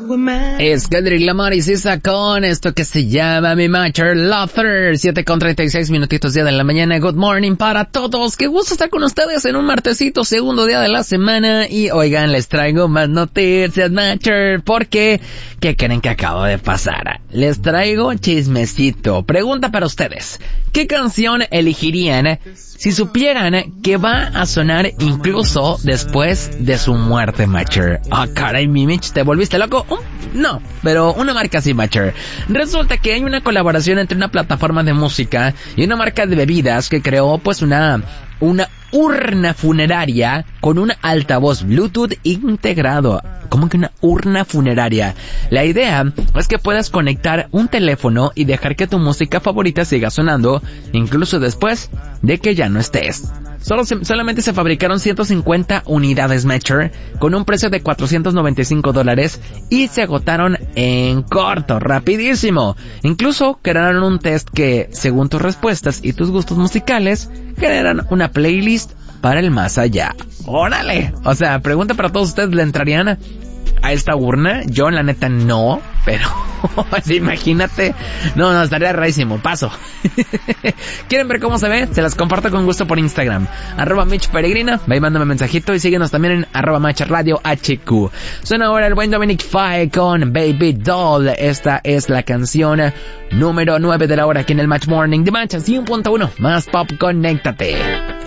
Es Kendrick Lamar y Sisa con esto que se llama Mi Matcher Lover. 7:36 minutitos día de la mañana. Good morning para todos. Qué gusto estar con ustedes en un martesito, segundo día de la semana. Y oigan, les traigo más noticias, Matcher, porque ¿qué creen que acabo de pasar? Les traigo chismecito. Pregunta para ustedes. ¿Qué canción elegirían si supieran que va a sonar incluso después de su muerte, Matcher? Ah, caray, Mitch, ¿te volviste loco? No, pero una marca así, Matcher. Resulta que hay una colaboración entre una plataforma de música y una marca de bebidas que creó pues una urna funeraria con un altavoz Bluetooth integrado. ¿Cómo que una urna funeraria? La idea es que puedas conectar un teléfono y dejar que tu música favorita siga sonando, incluso después de que ya no estés. Solamente se fabricaron 150 unidades, Matcher, con un precio de $495 y se agotaron en corto, rapidísimo. Incluso crearon un test que, según tus respuestas y tus gustos musicales, generan una playlist para el más allá. ¡Órale! O sea, pregunta para todos ustedes, ¿le entrarían a esta urna? Yo, la neta, no, pero así, imagínate. No, estaría rarísimo. Paso. ¿Quieren ver cómo se ve? Se las comparto con gusto por Instagram. @MitchPeregrina. Ve y mándame mensajito y síguenos también en @MatchRadioHQ. Suena ahora el buen Dominic Fike con Baby Doll. Esta es la canción número 9 de la hora aquí en el Match Morning de Match 100.1. Más pop, conéctate.